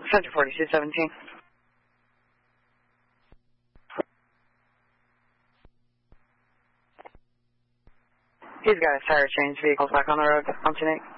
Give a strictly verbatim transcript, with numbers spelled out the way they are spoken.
Center forty-two seventeen. He's got his tire changed. Vehicle's back on the road. I'm Tunic.